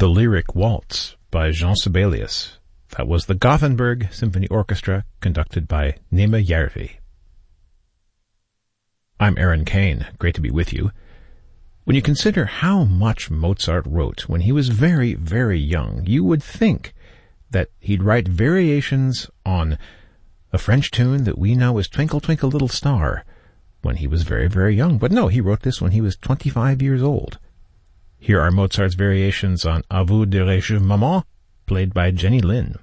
The Lyric Waltz by Jean Sibelius. That was the Gothenburg Symphony Orchestra, conducted by Nima Järvi. I'm Aaron Kane. Great to be with you. When you consider how much Mozart wrote when he was very, very young, you would think that he'd write variations on a French tune that we know as Twinkle, Twinkle, Little Star when he was very, very young. But no, he wrote this when he was 25 years old. Here are Mozart's variations on À vous dirai-je maman, played by Jenny Lin.